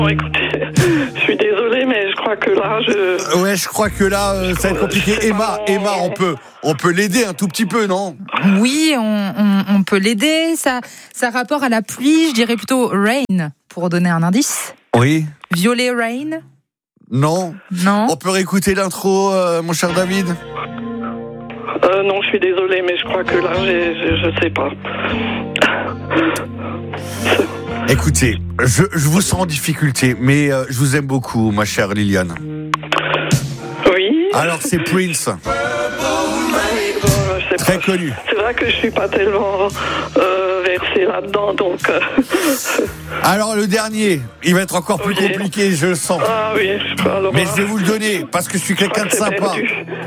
Bon, écoutez, je suis désolée, mais je crois que là, Ouais, je crois que là, ça va être compliqué. Emma, on peut l'aider un tout petit peu, non ? Oui, on peut l'aider. Ça rapport à la pluie, je dirais plutôt rain, pour donner un indice. Oui. Violet rain ? Non. On peut réécouter l'intro, mon cher David ? Non, je suis désolée, mais je crois que là, je sais pas. Écoutez, je vous sens en difficulté, mais je vous aime beaucoup, ma chère Liliane. Oui. Alors, c'est Prince. Très connu. C'est vrai que je suis pas tellement versée là-dedans, donc... Alors, le dernier, il va être encore plus compliqué, je le sens. Ah oui, alors... Mais je vais vous le donner, parce que je suis quelqu'un de sympa. Perdu.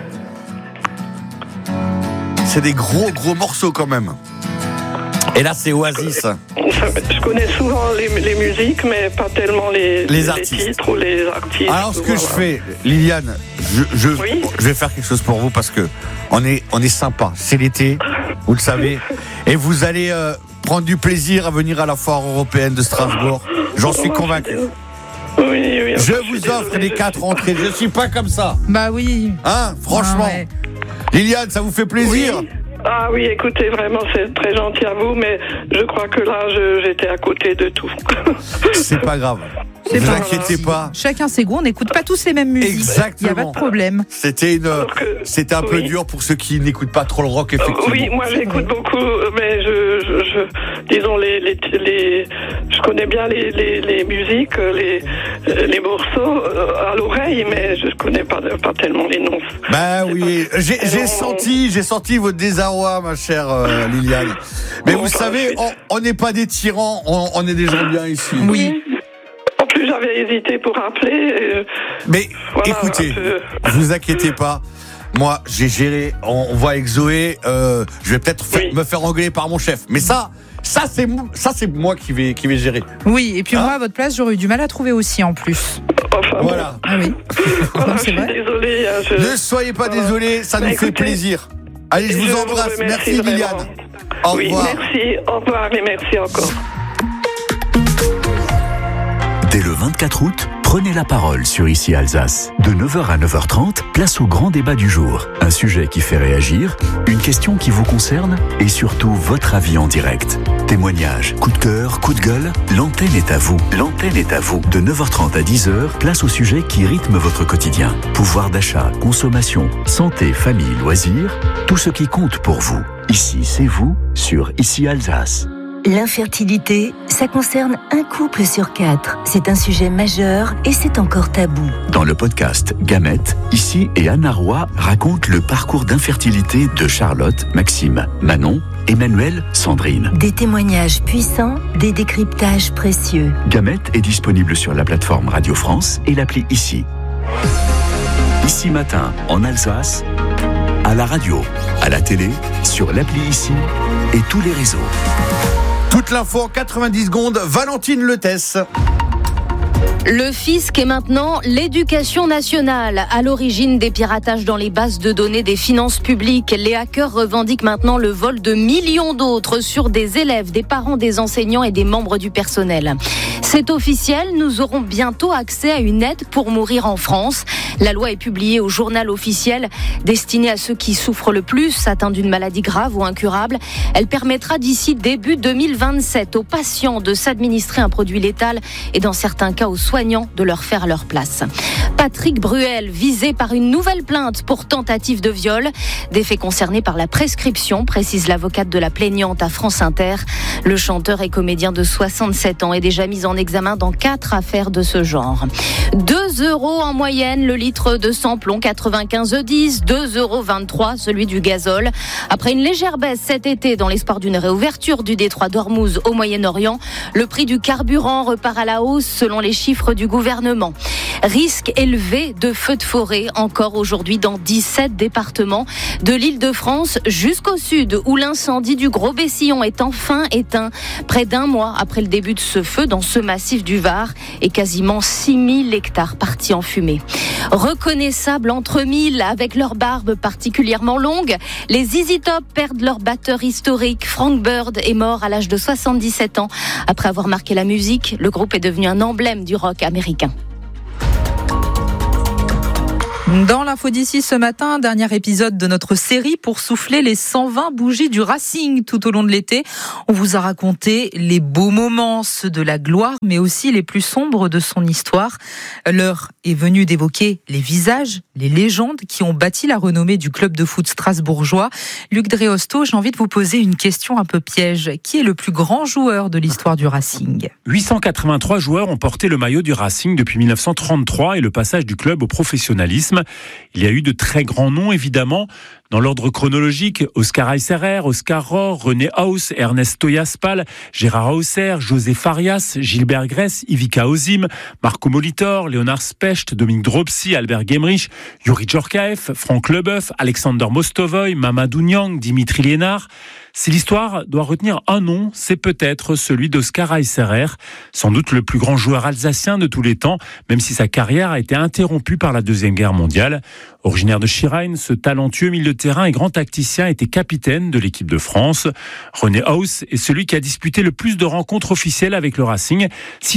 C'est des gros morceaux quand même. Et là, c'est Oasis. Je connais souvent les musiques, mais pas tellement les artistes. Les titres ou les artistes. Alors, ce que je fais, Liliane, je vais faire quelque chose pour vous parce que on est sympa. C'est l'été, vous le savez, et vous allez prendre du plaisir à venir à la foire européenne de Strasbourg. J'en suis convaincu. Oui. Je vous offre les 4 entrées. Je suis pas comme ça. Bah oui. Hein, franchement. Ah ouais. Liliane, ça vous fait plaisir ? Oui. Ah oui, écoutez, vraiment, c'est très gentil à vous, mais je crois que là, j'étais à côté de tout. C'est pas grave. Ne vous inquiétez pas. Chacun ses goûts, on n'écoute pas tous les mêmes musiques. Exactement. Il n'y a pas de problème. C'était un peu dur pour ceux qui n'écoutent pas trop le rock, effectivement. Oui, moi j'écoute beaucoup, mais disons je connais bien les musiques, les morceaux à l'oreille, mais je connais pas tellement les noms. Ben oui, j'ai senti votre désarroi, ma chère Liliane. Mais vous savez, on n'est pas des tyrans, on est des gens bien ici. Oui. En plus, j'avais hésité pour appeler. Mais voilà, écoutez, vous inquiétez pas. Moi, j'ai géré. On voit avec Zoé. Je vais peut-être me faire engueuler par mon chef. Mais ça c'est moi qui vais gérer. Oui, et puis moi, à votre place, j'aurais eu du mal à trouver aussi en plus. Enfin, voilà. Ah oui. Voilà, c'est vrai. Désolée. Ne soyez pas désolés, ça nous fait plaisir. Allez, je vous embrasse. Merci Liliane. Au revoir. Merci. Au revoir et merci encore. Dès le 24 août, prenez la parole sur Ici Alsace. De 9h à 9h30, place au grand débat du jour. Un sujet qui fait réagir, une question qui vous concerne et surtout votre avis en direct. Témoignages, coup de cœur, coup de gueule, l'antenne est à vous. L'antenne est à vous. De 9h30 à 10h, place au sujet qui rythme votre quotidien. Pouvoir d'achat, consommation, santé, famille, loisirs, tout ce qui compte pour vous. Ici, c'est vous sur Ici Alsace. L'infertilité, ça concerne un couple sur 4. C'est un sujet majeur et c'est encore tabou. Dans le podcast Gamètes, Ici et Anna Roy racontent le parcours d'infertilité de Charlotte, Maxime, Manon, Emmanuel, Sandrine. Des témoignages puissants, des décryptages précieux. Gamètes est disponible sur la plateforme Radio France et l'appli Ici. Ici Matin, en Alsace, à la radio, à la télé, sur l'appli Ici et tous les réseaux. Toute l'info en 90 secondes, Valentine Letesse. Le fisc est maintenant l'éducation nationale. À l'origine des piratages dans les bases de données des finances publiques, les hackers revendiquent maintenant le vol de millions d'autres sur des élèves, des parents, des enseignants et des membres du personnel. C'est officiel, nous aurons bientôt accès à une aide pour mourir en France. La loi est publiée au journal officiel, destinée à ceux qui souffrent le plus, atteints d'une maladie grave ou incurable. Elle permettra d'ici début 2027 aux patients de s'administrer un produit létal et dans certains cas aux soignants de leur faire leur place. Patrick Bruel, visé par une nouvelle plainte pour tentative de viol. Des faits concernés par la prescription, précise l'avocate de la plaignante à France Inter. Le chanteur et comédien de 67 ans est déjà mis en examen dans 4 affaires de ce genre. 2 € en moyenne le litre de samplon 95E10, 2,23 € celui du gazole. Après une légère baisse cet été dans l'espoir d'une réouverture du détroit d'Ormuz au Moyen-Orient, le prix du carburant repart à la hausse selon les chiffres du gouvernement. Risque élevé de feux de forêt encore aujourd'hui dans 17 départements, de l'Île-de-France jusqu'au sud où l'incendie du Gros Bessillon est enfin éteint près d'1 mois après le début de ce feu dans ce massif du Var et quasiment 6000 hectares partis en fumée. Reconnaissables entre mille, avec leur barbe particulièrement longue, les ZZ Top perdent leur batteur historique. Frank Bird est mort à l'âge de 77 ans. Après avoir marqué la musique, le groupe est devenu un emblème du rock américain. Dans l'info d'ici ce matin, dernier épisode de notre série pour souffler les 120 bougies du Racing tout au long de l'été. On vous a raconté les beaux moments, ceux de la gloire, mais aussi les plus sombres de son histoire. L'heure est venue d'évoquer les visages, les légendes qui ont bâti la renommée du club de foot strasbourgeois. Luc Dreosto, j'ai envie de vous poser une question un peu piège. Qui est le plus grand joueur de l'histoire du Racing ? 883 joueurs ont porté le maillot du Racing depuis 1933 et le passage du club au professionnalisme. Il y a eu de très grands noms, évidemment. Dans l'ordre chronologique, Oscar Eisserer, Oscar Rohr, René Haus, Ernest Toyaspal, Gérard Hausser, José Farias, Gilbert Gress, Ivica Ozim, Marco Molitor, Léonard Specht, Dominique Dropsy, Albert Gemrich, Yuri Djorkaeff, Franck Leboeuf, Alexander Mostovoy, Mamadou Niang, Dimitri Liénard. Si l'histoire doit retenir un nom, c'est peut-être celui d'Oscar Eisserer, sans doute le plus grand joueur alsacien de tous les temps, même si sa carrière a été interrompue par la Deuxième Guerre mondiale. Originaire de Schirheim, ce talentueux milieu de terrain et grand tacticien était capitaine de l'équipe de France. René Haus est celui qui a disputé le plus de rencontres officielles avec le Racing,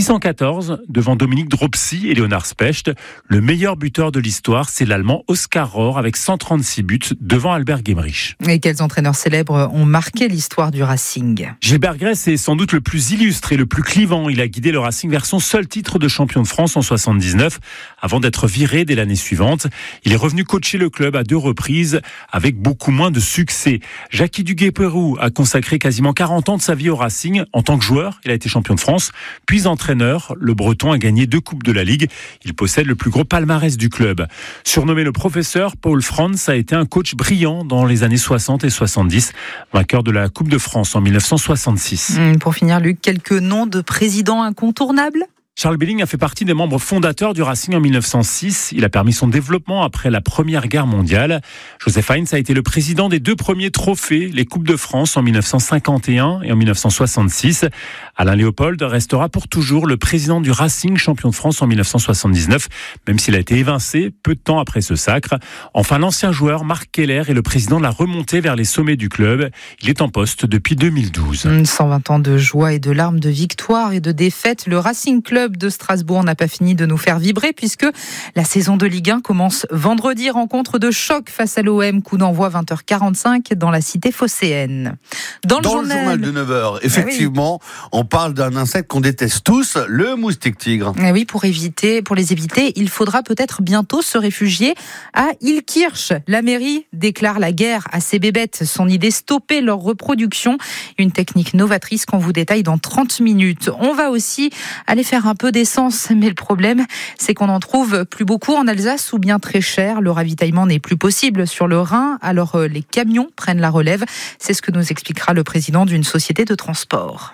614 devant Dominique Dropsy et Léonard Specht. Le meilleur buteur de l'histoire, c'est l'Allemand Oscar Rohr avec 136 buts devant Albert Gemrich. Et quels entraîneurs célèbres ont marqué l'histoire du Racing ? Gilbert Gress est sans doute le plus illustre et le plus clivant. Il a guidé le Racing vers son seul titre de champion de France en 79, avant d'être viré dès l'année suivante. Il est revenu coacher le club à 2 reprises, avec beaucoup moins de succès. Jackie Duguay-Pérou a consacré quasiment 40 ans de sa vie au Racing. En tant que joueur, il a été champion de France, puis entraîneur. Le Breton a gagné 2 coupes de la Ligue. Il possède le plus gros palmarès du club. Surnommé le professeur, Paul Franz a été un coach brillant dans les années 60 et 70, vainqueur de la Coupe de France en 1966. Pour finir, Luc, quelques noms de présidents incontournables ? Charles Billing a fait partie des membres fondateurs du Racing en 1906. Il a permis son développement après la Première Guerre mondiale. Joseph Heinz a été le président des 2 premiers trophées, les Coupes de France en 1951 et en 1966. Alain Léopold restera pour toujours le président du Racing, champion de France en 1979, même s'il a été évincé peu de temps après ce sacre. Enfin, l'ancien joueur Marc Keller est le président de la remontée vers les sommets du club. Il est en poste depuis 2012. 120 ans de joie et de larmes, de victoires et de défaites. Le Racing Club de Strasbourg n'a pas fini de nous faire vibrer puisque la saison de Ligue 1 commence vendredi. Rencontre de choc face à l'OM, coup d'envoi 20h45 dans la cité phocéenne. Dans le journal de 9h, effectivement, on parle d'un insecte qu'on déteste tous, le moustique tigre. Et oui, pour les éviter, il faudra peut-être bientôt se réfugier à Illkirch. La mairie déclare la guerre à ces bébêtes. Son idée, stopper leur reproduction. Une technique novatrice qu'on vous détaille dans 30 minutes. On va aussi aller faire un peu d'essence, mais le problème, c'est qu'on n'en trouve plus beaucoup en Alsace ou bien très cher. Le ravitaillement n'est plus possible sur le Rhin, alors les camions prennent la relève. C'est ce que nous expliquera le président d'une société de transport.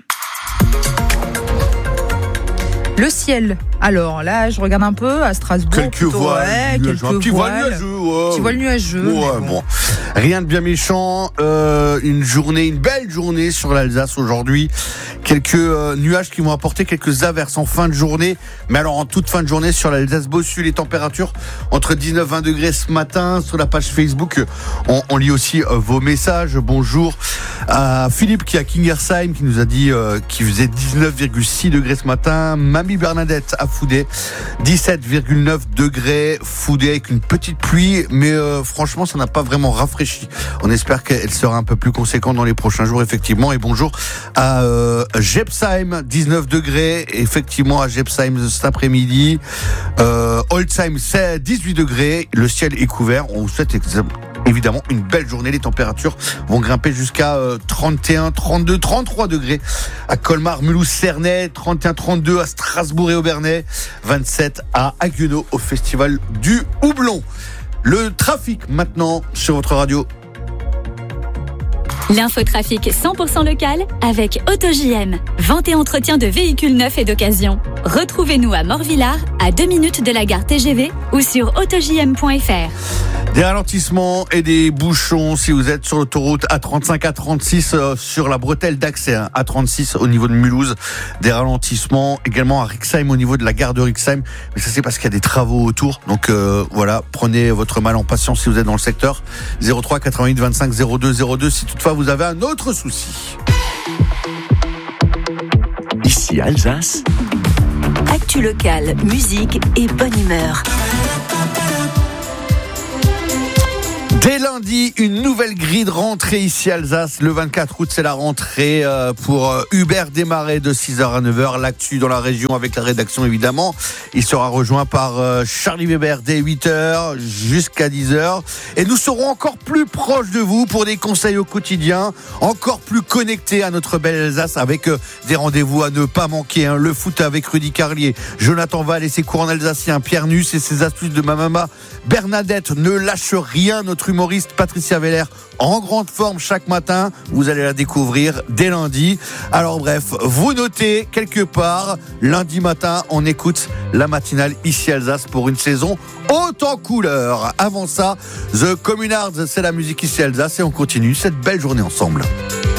Le ciel. Alors là, je regarde un peu à Strasbourg. Quelques voiles, un petit voile nuageux. Petit voile nuageux. Ouais, bon. Rien de bien méchant. Une belle journée sur l'Alsace aujourd'hui. Quelques nuages qui vont apporter quelques averses en fin de journée. Mais alors en toute fin de journée sur l'Alsace Bossu, les températures entre 19 et 20 degrés ce matin. Sur la page Facebook, on lit aussi vos messages. Bonjour à Philippe qui est à Kingersheim, qui nous a dit qu'il faisait 19,6 degrés ce matin. Mamie Bernadette à Fouday, 17,9 degrés. Fouday avec une petite pluie, mais franchement ça n'a pas vraiment rafraîchi. On espère qu'elle sera un peu plus conséquente dans les prochains jours, effectivement. Et bonjour à Jepsheim, 19 degrés, effectivement à Jepsheim cet après-midi. Holzheim, c'est 18 degrés. Le ciel est couvert. On vous souhaite évidemment une belle journée. Les températures vont grimper jusqu'à 31, 32, 33 degrés à Colmar, Mulhouse, Cernay, 31, 32 à Strasbourg et Obernai, 27 à Haguenau au Festival du Houblon. Le trafic maintenant sur votre radio. L'infotrafic 100% local avec AutoJM. Vente et entretien de véhicules neufs et d'occasion. Retrouvez-nous à Morvillard, à 2 minutes de la gare TGV ou sur autojm.fr. Des ralentissements et des bouchons si vous êtes sur l'autoroute A35, A36 sur la bretelle d'accès, A36 au niveau de Mulhouse. Des ralentissements également à Rixheim au niveau de la gare de Rixheim. Mais ça c'est parce qu'il y a des travaux autour. Donc voilà, prenez votre mal en patience si vous êtes dans le secteur. 03 88 25 02 02 si toutefois vous avez un autre souci. Ici Alsace. Actu locale, musique et bonne humeur. Dès lundi, une nouvelle grille de rentrée ici à Alsace. Le 24 août, c'est la rentrée pour Hubert Desmarais de 6h à 9h. L'actu dans la région avec la rédaction évidemment. Il sera rejoint par Charlie Weber dès 8h jusqu'à 10h. Et nous serons encore plus proches de vous pour des conseils au quotidien, encore plus connectés à notre belle Alsace avec des rendez-vous à ne pas manquer. Le foot avec Rudy Carlier, Jonathan Val et ses cours en alsacien, Pierre Nuss et ses astuces de ma maman Bernadette. Ne lâche rien, notre humoriste Patricia Veller en grande forme chaque matin. Vous allez la découvrir dès lundi. Alors bref, vous notez quelque part, lundi matin, on écoute la matinale ici Alsace pour une saison haute en couleurs. Avant ça, The Communards, c'est la musique ici Alsace et on continue cette belle journée ensemble.